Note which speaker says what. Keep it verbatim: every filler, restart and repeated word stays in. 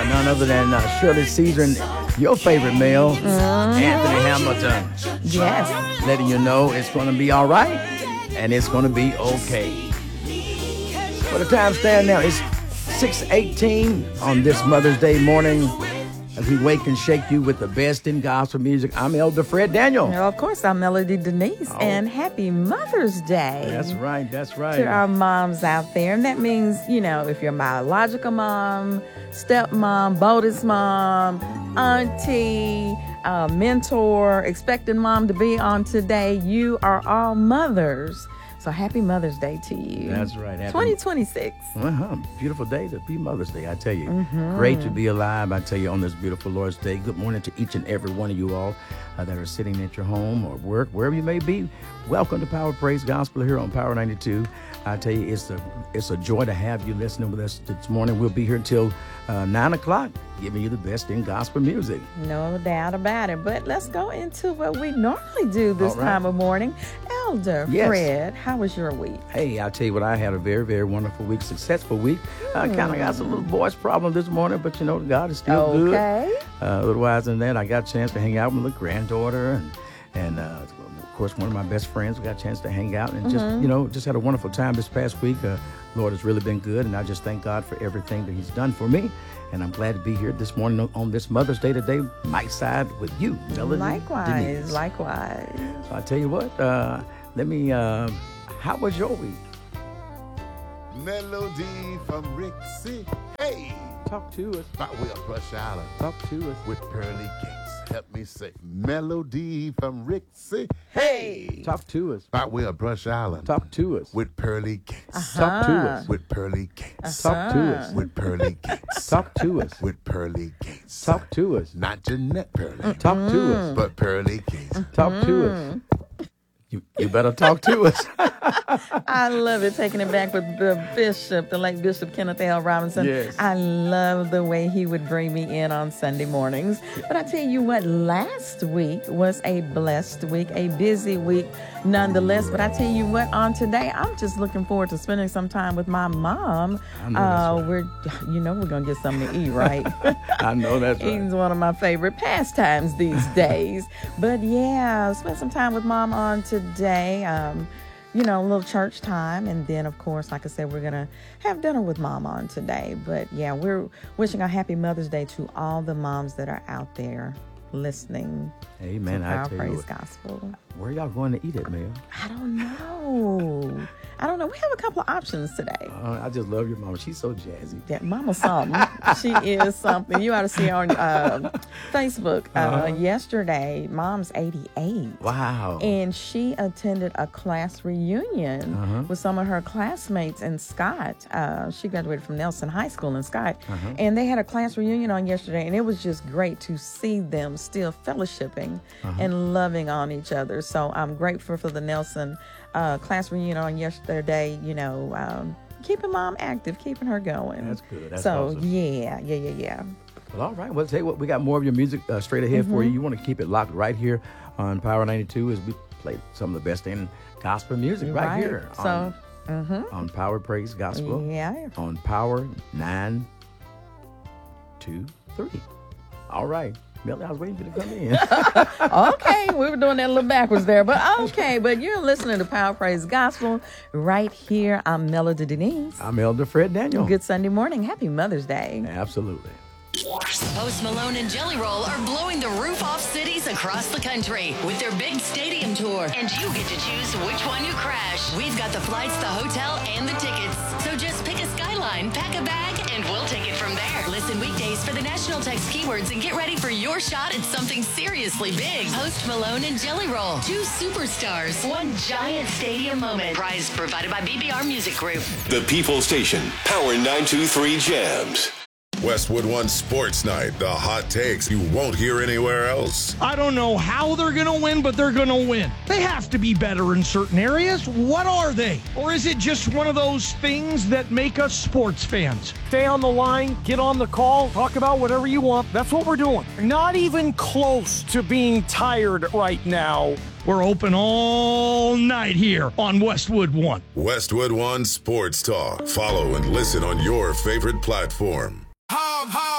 Speaker 1: none other than uh, Shirley Caesar and your favorite male, mm-hmm. Anthony Hamilton.
Speaker 2: Yes.
Speaker 1: Letting you know it's going to be all right and it's going to be okay. For the time stand now, it's six eighteen on this Mother's Day morning. As we wake and shake you with the best in gospel music, I'm Elder Fred Daniel.
Speaker 2: Well, of course, I'm Melody Denise, oh. and happy Mother's Day.
Speaker 1: That's right, that's right.
Speaker 2: To our moms out there. And that means, you know, if you're a biological mom, stepmom, bonus mom, auntie, uh, mentor, expecting mom to be on today, you are all mothers. So happy Mother's Day to you.
Speaker 1: That's right. Happy
Speaker 2: twenty twenty-six.
Speaker 1: Uh-huh. Beautiful day to be Mother's Day, I tell you.
Speaker 2: Mm-hmm.
Speaker 1: Great to be alive, I tell you, on this beautiful Lord's Day. Good morning to each and every one of you all uh, that are sitting at your home or work, wherever you may be. Welcome to Power Praise Gospel here on Power ninety-two. I tell you, it's a, it's a joy to have you listening with us this morning. We'll be here until uh, nine o'clock, giving you the best in gospel music.
Speaker 2: No doubt about it. But let's go into what we normally do this right. time of morning. Elder
Speaker 1: yes.
Speaker 2: Fred, how was your week?
Speaker 1: Hey, I'll tell you what, I had a very, very wonderful week, successful week. I mm. kind of got some little voice problem this morning, but you know, God is still
Speaker 2: okay.
Speaker 1: good.
Speaker 2: Okay.
Speaker 1: Uh, otherwise than that, I got a chance to hang out with my granddaughter and, and uh, of course, one of my best friends. We got a chance to hang out and mm-hmm. just, you know, just had a wonderful time this past week. Uh, Lord has really been good, and I just thank God for everything that he's done for me. And I'm glad to be here this morning on this Mother's Day today, my side with you, Melody
Speaker 2: Likewise,
Speaker 1: Denise.
Speaker 2: likewise.
Speaker 1: So I tell you what, uh, let me, uh, how was your week?
Speaker 3: Melody from Rixie. Hey!
Speaker 1: Talk to us.
Speaker 3: By way of Brush Island.
Speaker 1: Talk to us.
Speaker 3: With Pearly Gates. Help me say, Melody from Rixie. Hey!
Speaker 1: Talk to us.
Speaker 3: By way of Brush Island.
Speaker 1: Talk to us.
Speaker 3: With Pearly Gates.
Speaker 2: Uh-huh.
Speaker 1: Talk to us.
Speaker 3: With Pearly Gates.
Speaker 2: Uh-huh.
Speaker 1: Talk to us.
Speaker 3: With Pearly Gates.
Speaker 1: Talk to us.
Speaker 3: With Pearly Gates.
Speaker 1: Talk to us.
Speaker 3: Not Jeanette Pearly.
Speaker 1: Talk to us.
Speaker 3: But Pearly Gates.
Speaker 1: Talk to us. You, you better talk to us.
Speaker 2: I love it, taking it back with the bishop, the late Bishop Kenneth L. Robinson.
Speaker 1: Yes.
Speaker 2: I love the way he would bring me in on Sunday mornings. But I tell you what, last week was a blessed week, a busy week nonetheless. But I tell you what, on today, I'm just looking forward to spending some time with my mom.
Speaker 1: I know
Speaker 2: uh,
Speaker 1: that's right.
Speaker 2: We're, you know, we're going to get something to eat, right?
Speaker 1: I know that's right.
Speaker 2: Eating's one of my favorite pastimes these days. But yeah, spend some time with mom on today. Um, you know, a little church time. And then, of course, like I said, we're going to have dinner with mom on today. But yeah, we're wishing a happy Mother's Day to all the moms that are out there listening.
Speaker 1: Amen.
Speaker 2: To
Speaker 1: I
Speaker 2: Power
Speaker 1: tell
Speaker 2: Praise
Speaker 1: you what,
Speaker 2: Gospel.
Speaker 1: Where y'all going to eat at, Mel?
Speaker 2: I don't know. I don't know. We have a couple of options today.
Speaker 1: Uh, I just love your mama. She's so jazzy.
Speaker 2: That mama something. She is something. You ought to see her on uh, Facebook. Uh, uh-huh. Yesterday, mom's eighty-eight.
Speaker 1: Wow.
Speaker 2: And she attended a class reunion
Speaker 1: uh-huh.
Speaker 2: with some of her classmates in Scott. Uh, she graduated from Nelson High School in Scott.
Speaker 1: Uh-huh.
Speaker 2: And they had a class reunion on yesterday, and it was just great to see them still fellowshipping uh-huh. and loving on each other. So I'm grateful for the Nelson uh, class reunion on yesterday, you know, um, keeping mom active, keeping her going.
Speaker 1: That's good. That's
Speaker 2: so,
Speaker 1: awesome.
Speaker 2: yeah, yeah, yeah, yeah.
Speaker 1: Well, all right. Well, tell you what, we got more of your music uh, straight ahead mm-hmm. for you. You want to keep it locked right here on Power ninety-two as we play some of the best in gospel music right, right. here
Speaker 2: so,
Speaker 1: on,
Speaker 2: mm-hmm.
Speaker 1: on Power Praise Gospel.
Speaker 2: Yeah.
Speaker 1: On Power nine two three. All right. Melly, I was waiting for you to come in.
Speaker 2: Okay, we were doing that a little backwards there, but okay. But you're listening to Power Praise Gospel right here. I'm Melody Denise.
Speaker 1: I'm Elder Fred Daniel.
Speaker 2: Good Sunday morning. Happy Mother's Day.
Speaker 1: Absolutely.
Speaker 4: Post Malone and Jelly Roll are blowing the roof off cities across the country with their big stadium tour. And you get to choose which one you crash. We've got the flights, the hotel, and the tickets. So just pick a skyline, pack a bag, and we'll take it from there. Listen weekdays for the national text keywords and get ready for your shot at something seriously big. Post Malone and Jelly Roll. Two superstars. One giant stadium moment. Prize provided by B B R Music Group.
Speaker 5: The People Station. Power nine two three Jams.
Speaker 6: Westwood One Sports Night, the hot takes you won't hear anywhere else.
Speaker 7: I don't know how they're going to win, but they're going to win. They have to be better in certain areas. What are they? Or is it just one of those things that make us sports fans? Stay on the line, get on the call, talk about whatever you want. That's what we're doing. Not even close to being tired right now. We're open all night here on Westwood One.
Speaker 6: Westwood One Sports Talk. Follow and listen on your favorite platform.